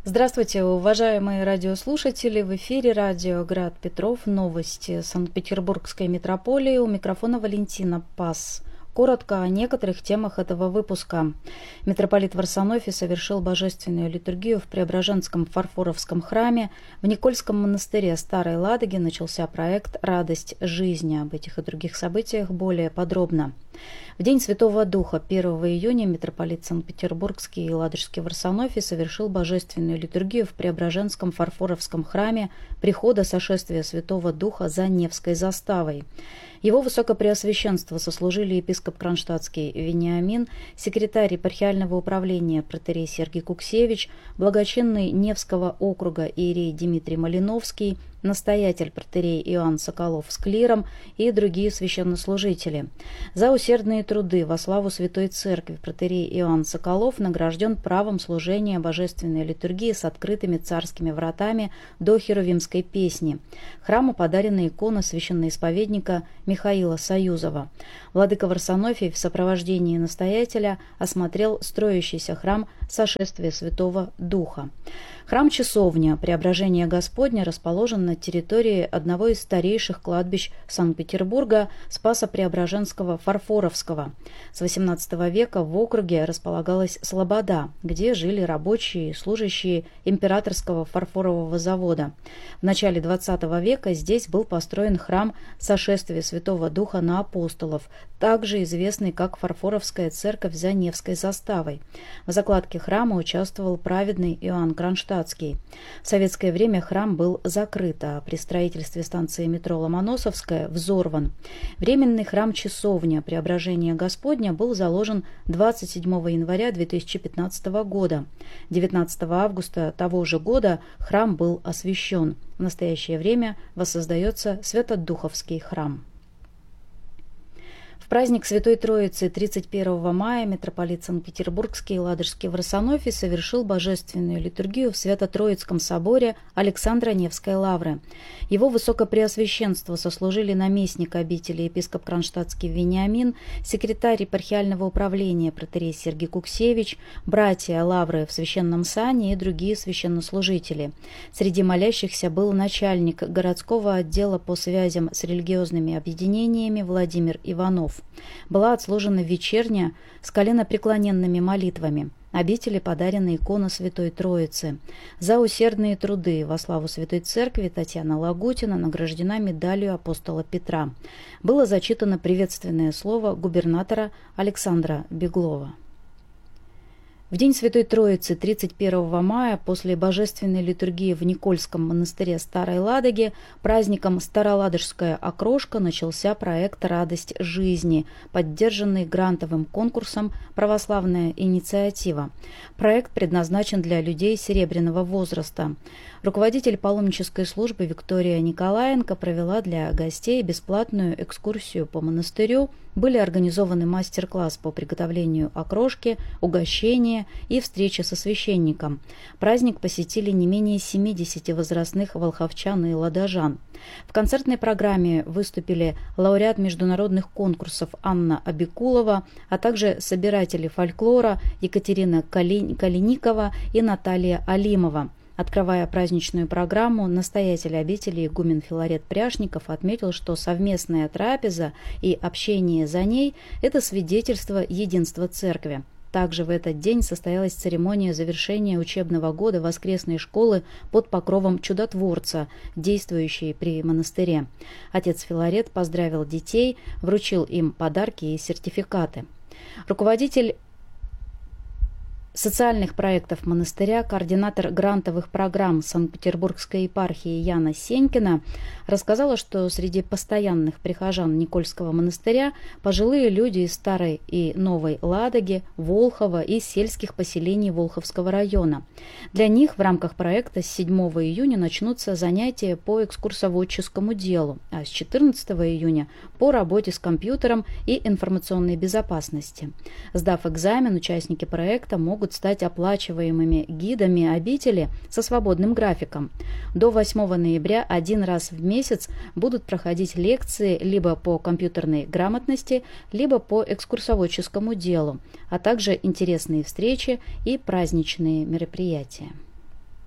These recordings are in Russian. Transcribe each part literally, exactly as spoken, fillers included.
Здравствуйте, уважаемые радиослушатели! В эфире радио «Град Петров». Новости Санкт-Петербургской метрополии. У микрофона Валентина Пас. Коротко о некоторых темах этого выпуска. Митрополит Варсонофий совершил божественную литургию в Преображенском Фарфоровском храме. В Никольском монастыре Старой Ладоги начался проект «Радость жизни». Об этих и других событиях более подробно. В День Святого Духа, первого июня, митрополит Санкт-Петербургский и Ладожский Варсонофий совершил божественную литургию в Преображенском Фарфоровском храме прихода сошествия Святого Духа за Невской заставой. Его Высокопреосвященство сослужили епископ Кронштадтский Вениамин, секретарь епархиального управления протоиерей Сергий Куксевич, благочинный Невского округа иерей Дмитрий Малиновский, настоятель протоиерей Иоанн Соколов с клиром и другие священнослужители. За усердные труды во славу Святой Церкви протоиерей Иоанн Соколов награжден правом служения божественной литургии с открытыми царскими вратами до Херувимской песни. Храму подарена икона священноисповедника Михаила Союзова. Владыка Варсонофий в сопровождении настоятеля осмотрел строящийся храм Сошествия Святого Духа. Храм-часовня Преображения Господня расположен на территории одного из старейших кладбищ Санкт-Петербурга Спасо-Преображенского Фарфоровского. С восемнадцатого века в округе располагалась слобода, где жили рабочие и служащие императорского фарфорового завода. В начале двадцатого века здесь был построен храм Сошествия Святого Духа на апостолов, также известный как Фарфоровская церковь за Невской заставой. В закладке храма участвовал праведный Иоанн Кронштадтский. В советское время храм был закрыт, а при строительстве станции метро Ломоносовская взорван. Временный храм-часовня Преображения Господня был заложен двадцать седьмого января две тысячи пятнадцатого года. девятнадцатого августа того же года храм был освящен. В настоящее время воссоздается Святодуховский храм. В праздник Святой Троицы тридцать первого мая митрополит Санкт-Петербургский и Ладожский Варсонофий совершил божественную литургию в Свято-Троицком соборе Александра Невской лавры. Его Высокопреосвященство сослужили наместник обители епископ Кронштадтский Вениамин, секретарь епархиального управления протоиерей Сергий Куксевич, братья лавры в священном сане и другие священнослужители. Среди молящихся был начальник городского отдела по связям с религиозными объединениями Владимир Иванов. Была отслужена вечерня с коленопреклоненными молитвами. Обители подарена икона Святой Троицы. За усердные труды во славу Святой Церкви Татьяна Лагутина награждена медалью апостола Петра. Было зачитано приветственное слово губернатора Александра Беглова. В День Святой Троицы тридцать первого мая после божественной литургии в Никольском монастыре Старой Ладоги праздником «Староладожская окрошка» начался проект «Радость жизни», поддержанный грантовым конкурсом «Православная инициатива». Проект предназначен для людей серебряного возраста. Руководитель паломнической службы Виктория Николаенко провела для гостей бесплатную экскурсию по монастырю. Были организованы мастер-класс по приготовлению окрошки, угощения и встреча со священником. Праздник посетили не менее семидесяти возрастных волховчан и ладожан. В концертной программе выступили лауреат международных конкурсов Анна Абикулова, а также собиратели фольклора Екатерина Калиникова и Наталья Алимова. Открывая праздничную программу, настоятель обители игумен Филарет Пряшников отметил, что совместная трапеза и общение за ней – это свидетельство единства церкви. Также в этот день состоялась церемония завершения учебного года воскресной школы под покровом чудотворца, действующей при монастыре. Отец Филарет поздравил детей, вручил им подарки и сертификаты. Руководитель социальных проектов монастыря, координатор грантовых программ Санкт-Петербургской епархии Яна Сенькина рассказала, что среди постоянных прихожан Никольского монастыря пожилые люди из Старой и Новой Ладоги, Волхова и сельских поселений Волховского района. Для них в рамках проекта с седьмого июня начнутся занятия по экскурсоводческому делу, а с четырнадцатого июня по работе с компьютером и информационной безопасности. Сдав экзамен, участники проекта могут стать оплачиваемыми гидами обители со свободным графиком. До восьмого ноября один раз в месяц будут проходить лекции либо по компьютерной грамотности, либо по экскурсоводческому делу, а также интересные встречи и праздничные мероприятия.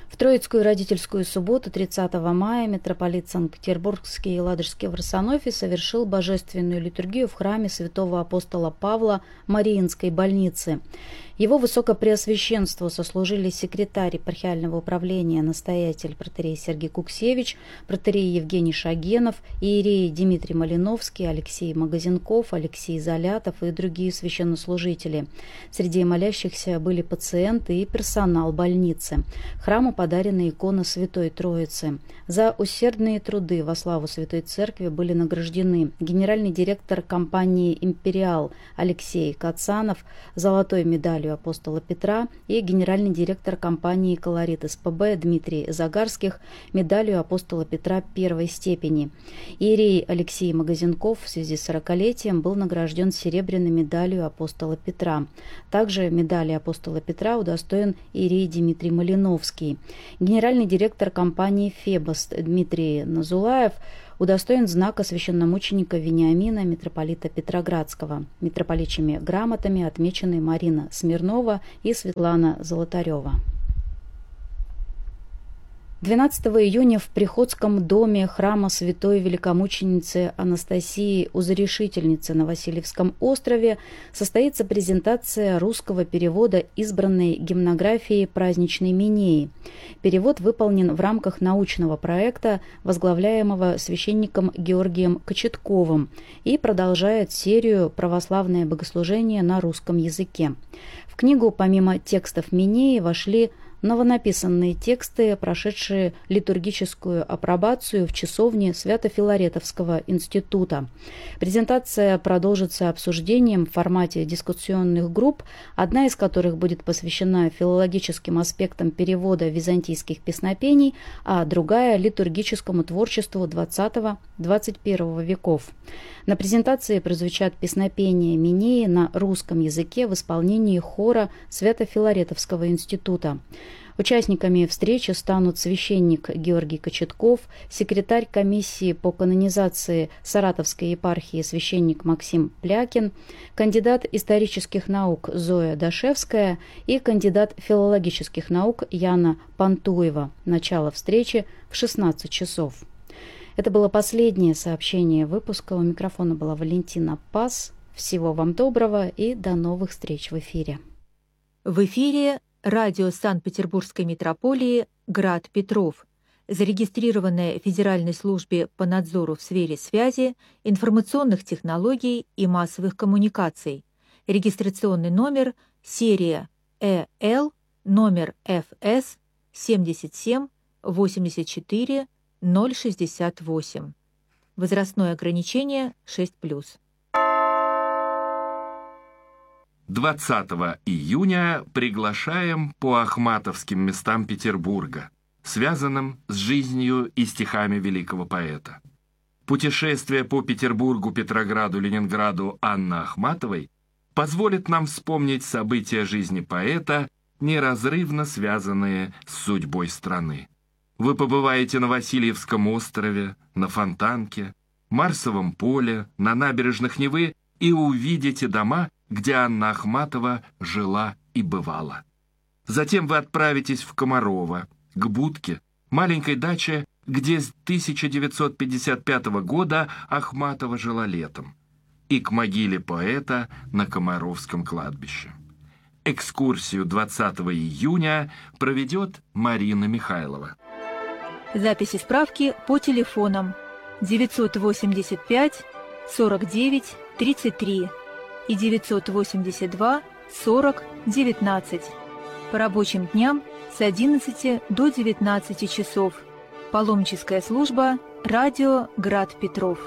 В Троицкую родительскую субботу тридцатого мая митрополит Санкт-Петербургский и Ладожский в Варсонофе совершил божественную литургию в храме святого апостола Павла Мариинской больницы. Его высокопреосвященству сослужили секретарь епархиального управления, настоятель протоиерей Сергий Куксевич, протоиерей Евгений Шагенов, иереи Дмитрий Малиновский, Алексей Магазинков, Алексей Залятов и другие священнослужители. Среди молящихся были пациенты и персонал больницы. Храму подарена икона Святой Троицы. За усердные труды во славу Святой Церкви были награждены генеральный директор компании «Империал» Алексей Кацанов золотой медалью апостола Петра и генеральный директор компании «Колорит СПБ» Дмитрий Загарских медалью апостола Петра первой степени. Иерей Алексей Магазинков в связи с сорокалетием был награжден серебряной медалью апостола Петра. Также медали апостола Петра удостоен иерей Дмитрий Малиновский. Генеральный директор компании «Фебос» Дмитрий Назулаев удостоен знака священномученика Вениамина, митрополита Петроградского. Митрополичьими грамотами отмечены Марина Смирнова и Светлана Золотарева. двенадцатого июня в Приходском доме храма святой великомученицы Анастасии Узорешительницы на Васильевском острове состоится презентация русского перевода избранной гимнографии праздничной Минеи. Перевод выполнен в рамках научного проекта, возглавляемого священником Георгием Кочетковым, и продолжает серию «Православное богослужение на русском языке». В книгу помимо текстов Минеи вошли новонаписанные тексты, прошедшие литургическую апробацию в часовне Свято-Филаретовского института. Презентация продолжится обсуждением в формате дискуссионных групп, одна из которых будет посвящена филологическим аспектам перевода византийских песнопений, а другая – литургическому творчеству двадцатого-двадцать первого веков. На презентации прозвучат песнопения Минеи на русском языке в исполнении хора Свято-Филаретовского института. Участниками встречи станут священник Георгий Кочетков, секретарь комиссии по канонизации Саратовской епархии священник Максим Плякин, кандидат исторических наук Зоя Дашевская и кандидат филологических наук Яна Пантуева. Начало встречи в шестнадцать часов. Это было последнее сообщение выпуска. У микрофона была Валентина Пас. Всего вам доброго и до новых встреч в эфире. В эфире радио Санкт-Петербургской митрополии «Град Петров», зарегистрированное в Федеральной службе по надзору в сфере связи, информационных технологий и массовых коммуникаций. Регистрационный номер серия Э Л, номер Ф С семьдесят семь восемьдесят четыре ноль шестьдесят восемь. Возрастное ограничение шесть плюс. двадцатого июня приглашаем по ахматовским местам Петербурга, связанным с жизнью и стихами великого поэта. Путешествие по Петербургу, Петрограду, Ленинграду Анны Ахматовой позволит нам вспомнить события жизни поэта, неразрывно связанные с судьбой страны. Вы побываете на Васильевском острове, на Фонтанке, Марсовом поле, на набережных Невы и увидите дома, где Анна Ахматова жила и бывала. Затем вы отправитесь в Комарово, к Будке, маленькой даче, где с тысяча девятьсот пятьдесят пятого года Ахматова жила летом, и к могиле поэта на Комаровском кладбище. Экскурсию двадцатого июня проведет Марина Михайлова. Записи справки по телефонам девятьсот восемьдесят пять сорок девять тридцать три и девятьсот восемьдесят два сорок девятнадцать. По рабочим дням с одиннадцати до девятнадцати часов. Паломническая служба «Радио Град Петров».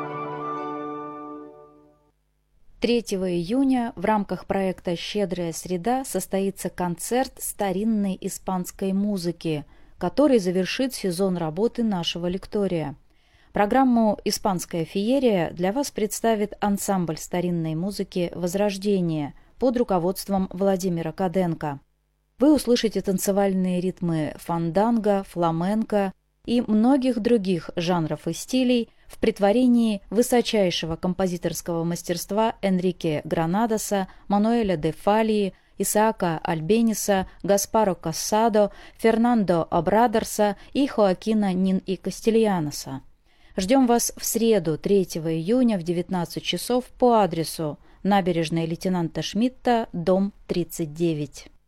третьего июня в рамках проекта «Щедрая среда» состоится концерт старинной испанской музыки, который завершит сезон работы нашего лектория. Программу «Испанская феерия» для вас представит ансамбль старинной музыки «Возрождение» под руководством Владимира Каденко. Вы услышите танцевальные ритмы фанданго, фламенко и многих других жанров и стилей в претворении высочайшего композиторского мастерства Энрике Гранадоса, Мануэля де Фалии, Исаака Альбениса, Гаспаро Кассадо, Фернандо Обрадорса и Хоакина Нин и Кастильяноса. Ждем вас в среду, третьего июня в девятнадцать часов по адресу: набережная лейтенанта Шмидта, дом тридцать девять.